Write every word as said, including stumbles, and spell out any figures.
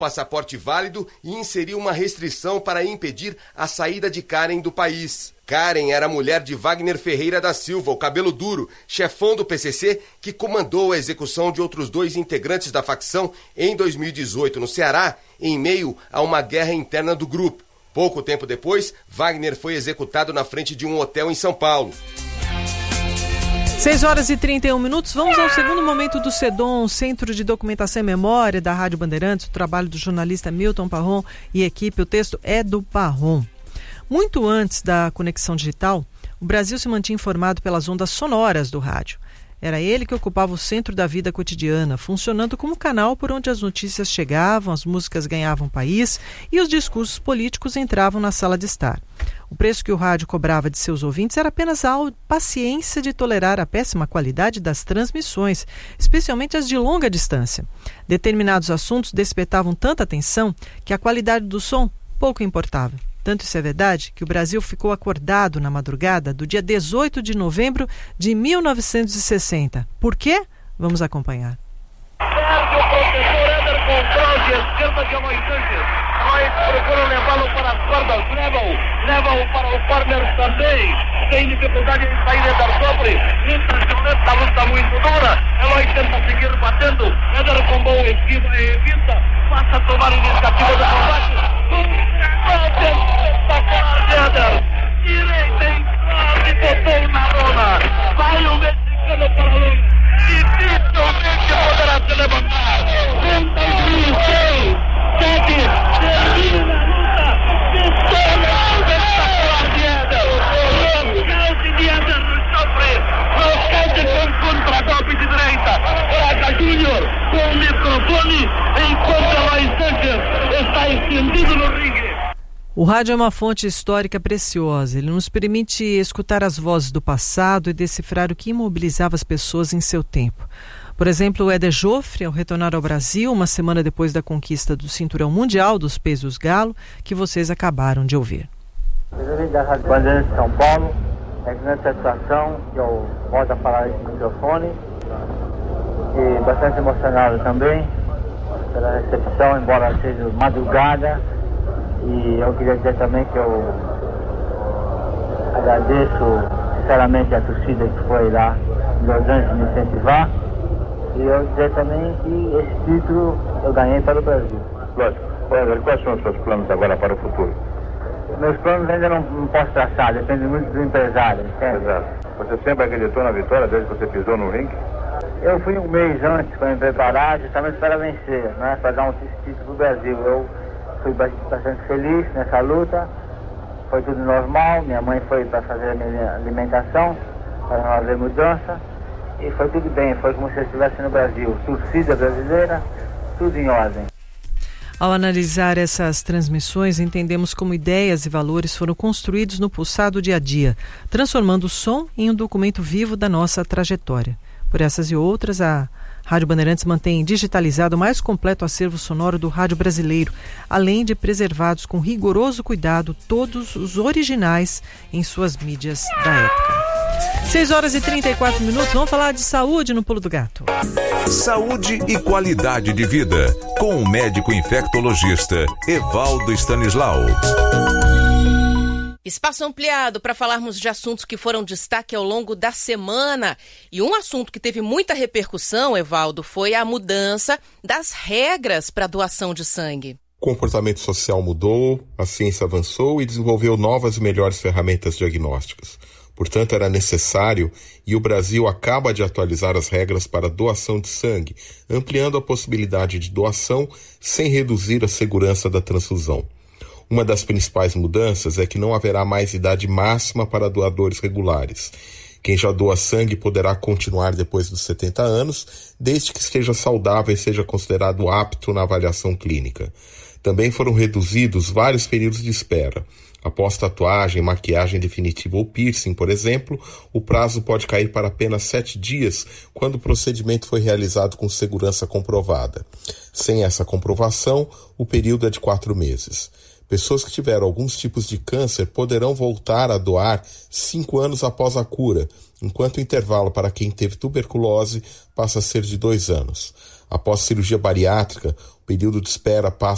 passaporte válido e inseriu uma restrição para impedir a saída de Karen do país. Karen era mulher de Wagner Ferreira da Silva, o cabelo duro, chefão do P C C, que comandou a execução de outros dois integrantes da facção em dois mil e dezoito no Ceará, em meio a uma guerra interna do grupo. Pouco tempo depois, Wagner foi executado na frente de um hotel em São Paulo. seis horas e trinta e um minutos, vamos ao segundo momento do CEDOM, Centro de Documentação e Memória da Rádio Bandeirantes, o trabalho do jornalista Milton Parron e equipe, o texto é do Parron. Muito antes da conexão digital, o Brasil se mantinha informado pelas ondas sonoras do rádio. Era ele que ocupava o centro da vida cotidiana, funcionando como canal por onde as notícias chegavam, as músicas ganhavam país e os discursos políticos entravam na sala de estar. O preço que o rádio cobrava de seus ouvintes era apenas a paciência de tolerar a péssima qualidade das transmissões, especialmente as de longa distância. Determinados assuntos despertavam tanta atenção que a qualidade do som pouco importava. Tanto isso é verdade que o Brasil ficou acordado na madrugada do dia dezoito de novembro de mil novecentos e sessenta. Por quê? Vamos acompanhar. Perde o professor Éder controle de esquerda de Aloy Sanches. Aloy procura levá-lo para as cordas, leva-o, leva-o para o corner também. Tem dificuldade em sair Éder sobre. Impressionante, a luta muito dura. Aloy tenta seguir batendo. Éder com bom esquiva e evita. Passa a tomar iniciativa do combate. Espetacular de Éder. Direita em classe, botou na lona. Vai o mexicano para a lona. Dificilmente poderá se levantar. trinta e seis, sete, termina a luta. Vitória espetacular de Éder. Nocaute de Éder no sofre. Nocaute com contra-golpe de direita. Braga Júnior com o microfone enquanto Aloy Sanches está estendido no ringue. O rádio é uma fonte histórica preciosa. Ele nos permite escutar as vozes do passado e decifrar o que imobilizava as pessoas em seu tempo. Por exemplo, o Éder Joffre, ao retornar ao Brasil, uma semana depois da conquista do cinturão mundial dos pesos galo, que vocês acabaram de ouvir. Presidente da Rádio Bandeirantes de São Paulo, é grande satisfação que eu volto a falar esse microfone e bastante emocionado também pela recepção, embora seja madrugada. E eu queria dizer também que eu agradeço sinceramente a torcida que foi lá em Los Angeles me incentivar. E eu dizer também que esse título eu ganhei para o Brasil. Lógico. Éder, quais são os seus planos agora para o futuro? Meus planos ainda não, não posso traçar, depende muito do empresário. Entende? Exato. Você sempre acreditou na vitória desde que você pisou no ringue? Eu fui um mês antes para me preparar justamente para vencer, né? Para dar um título para o Brasil. Eu fui bastante feliz nessa luta, foi tudo normal, minha mãe foi para fazer a minha alimentação, para não haver mudança, e foi tudo bem, foi como se eu estivesse no Brasil, torcida brasileira, tudo em ordem. Ao analisar essas transmissões, entendemos como ideias e valores foram construídos no pulsar do dia a dia, transformando o som em um documento vivo da nossa trajetória. Por essas e outras, a Rádio Bandeirantes mantém digitalizado o mais completo acervo sonoro do rádio brasileiro, além de preservados com rigoroso cuidado todos os originais em suas mídias da época. seis horas e trinta e quatro minutos, vamos falar de saúde no Pulo do Gato. Saúde e qualidade de vida, com o médico infectologista Evaldo Stanislau. Espaço ampliado para falarmos de assuntos que foram destaque ao longo da semana. E um assunto que teve muita repercussão, Evaldo, foi a mudança das regras para a doação de sangue. O comportamento social mudou, a ciência avançou e desenvolveu novas e melhores ferramentas diagnósticas. Portanto, era necessário, e o Brasil acaba de atualizar as regras para a doação de sangue, ampliando a possibilidade de doação sem reduzir a segurança da transfusão. Uma das principais mudanças é que não haverá mais idade máxima para doadores regulares. Quem já doa sangue poderá continuar depois dos setenta anos, desde que esteja saudável e seja considerado apto na avaliação clínica. Também foram reduzidos vários períodos de espera. Após tatuagem, maquiagem definitiva ou piercing, por exemplo, o prazo pode cair para apenas sete dias quando o procedimento foi realizado com segurança comprovada. Sem essa comprovação, o período é de quatro meses. Pessoas que tiveram alguns tipos de câncer poderão voltar a doar cinco anos após a cura, enquanto o intervalo para quem teve tuberculose passa a ser de dois anos. Após cirurgia bariátrica, o período de espera passa